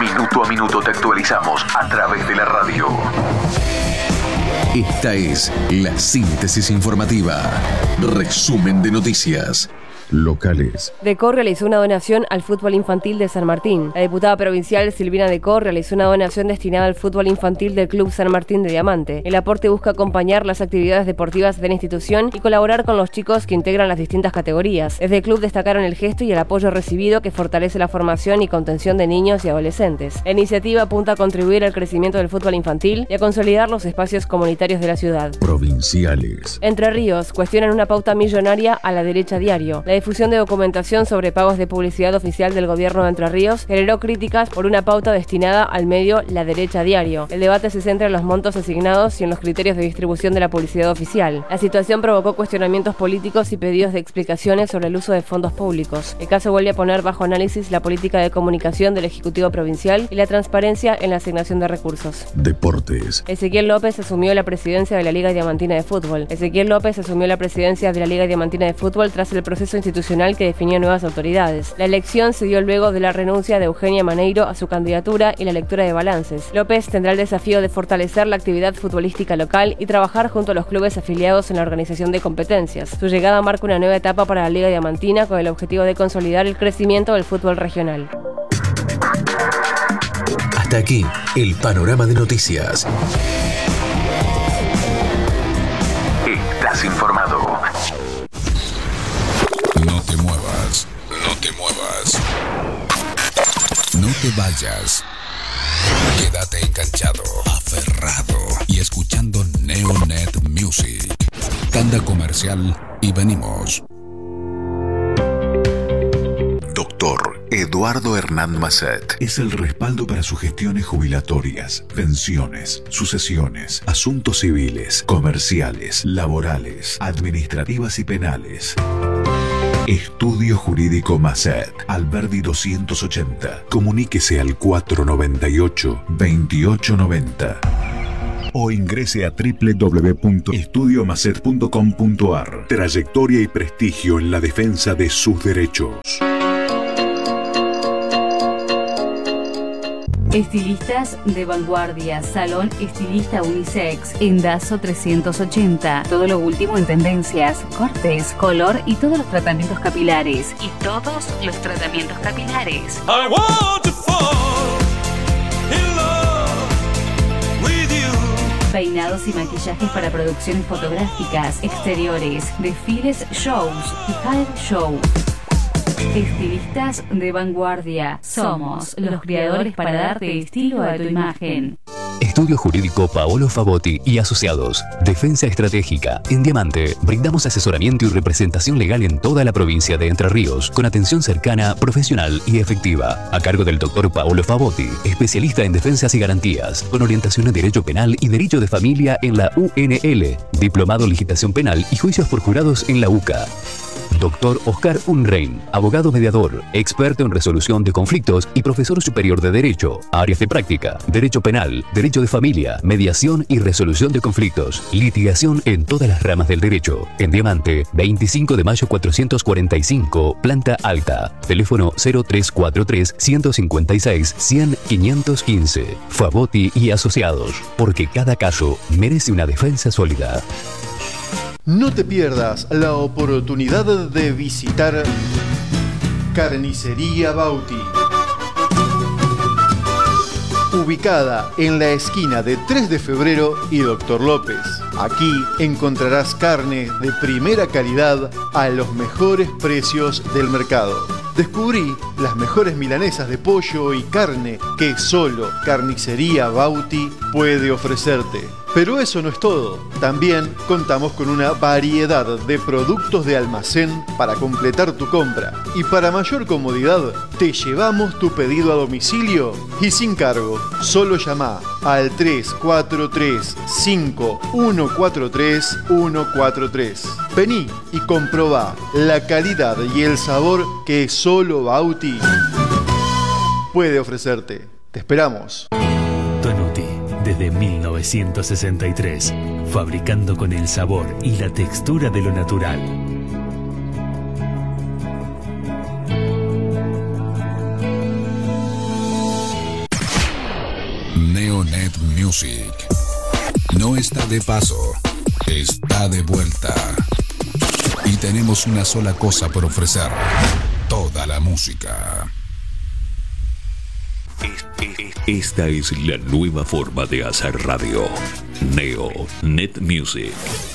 Minuto a minuto te actualizamos a través de la radio. Esta es la síntesis informativa. Resumen de noticias locales. Decor realizó una donación al fútbol infantil de San Martín. La diputada provincial Silvina Decor realizó una donación destinada al fútbol infantil del Club San Martín de Diamante. El aporte busca acompañar las actividades deportivas de la institución y colaborar con los chicos que integran las distintas categorías. Desde el club destacaron el gesto y el apoyo recibido que fortalece la formación y contención de niños y adolescentes. La iniciativa apunta a contribuir al crecimiento del fútbol infantil y a consolidar los espacios comunitarios de la ciudad. Provinciales. Entre Ríos cuestionan una pauta millonaria a la derecha diario. La difusión de documentación sobre pagos de publicidad oficial del gobierno de Entre Ríos generó críticas por una pauta destinada al medio La Derecha Diario. El debate se centra en los montos asignados y en los criterios de distribución de la publicidad oficial. La situación provocó cuestionamientos políticos y pedidos de explicaciones sobre el uso de fondos públicos. El caso vuelve a poner bajo análisis la política de comunicación del Ejecutivo Provincial y la transparencia en la asignación de recursos. Deportes. Ezequiel López asumió la presidencia de la Liga Diamantina de Fútbol. Ezequiel López asumió la presidencia de la Liga Diamantina de Fútbol tras el proceso institucional que definió nuevas autoridades. La elección se dio luego de la renuncia de Eugenia Maneiro a su candidatura y la lectura de balances. López tendrá el desafío de fortalecer la actividad futbolística local y trabajar junto a los clubes afiliados en la organización de competencias. Su llegada marca una nueva etapa para la Liga Diamantina con el objetivo de consolidar el crecimiento del fútbol regional. Hasta aquí el panorama de noticias. Estás informado. No te muevas, no te muevas. No te vayas. Quédate enganchado, aferrado y escuchando Neonet Music. Tanda comercial y venimos. Doctor Eduardo Hernán Masset es el respaldo para sus gestiones jubilatorias, pensiones, sucesiones, asuntos civiles, comerciales, laborales, administrativas y penales. Estudio Jurídico Masset, Alberdi 280. Comuníquese al 498-2890 o ingrese a www.estudiomasset.com.ar. Trayectoria y prestigio en la defensa de sus derechos. Estilistas de vanguardia, Salón Estilista Unisex, en Dazo 380. Todo lo último en tendencias, cortes, color y todos los tratamientos capilares. I want to fall in love with you. Peinados y maquillajes para producciones fotográficas, exteriores, desfiles, shows y hair show. Estilistas de vanguardia. Somos los creadores para darte estilo a tu imagen. Estudio Jurídico Paolo Favotti y Asociados. Defensa estratégica. En Diamante, brindamos asesoramiento y representación legal en toda la provincia de Entre Ríos, con atención cercana, profesional y efectiva. A cargo del doctor Paolo Favotti, especialista en defensas y garantías, con orientación en Derecho Penal y Derecho de Familia en la UNL. Diplomado en Legislación Penal y Juicios por Jurados en la UCA. Doctor Oscar Unrein, abogado mediador, experto en resolución de conflictos y profesor superior de Derecho. Áreas de práctica: Derecho Penal, Derecho de Familia, Mediación y Resolución de Conflictos. Litigación en todas las ramas del derecho. En Diamante, 25 de mayo 445, planta alta. Teléfono 0343-156-100-515. Favotti y Asociados, porque cada caso merece una defensa sólida. No te pierdas la oportunidad de visitar Carnicería Bauti, ubicada en la esquina de 3 de febrero y Doctor López. Aquí encontrarás carne de primera calidad a los mejores precios del mercado. Descubrí las mejores milanesas de pollo y carne que solo Carnicería Bauti puede ofrecerte. Pero eso no es todo. También contamos con una variedad de productos de almacén para completar tu compra. Y para mayor comodidad, te llevamos tu pedido a domicilio y sin cargo. Solo llama al 343-5143-143. Vení y comprobá la calidad y el sabor que solo Bauti puede ofrecerte. Te esperamos. Tonuti, desde 1963, fabricando con el sabor y la textura de lo natural. Music. No está de paso, está de vuelta. Y tenemos una sola cosa por ofrecer: toda la música. Esta es la nueva forma de hacer radio. Neo Net Music.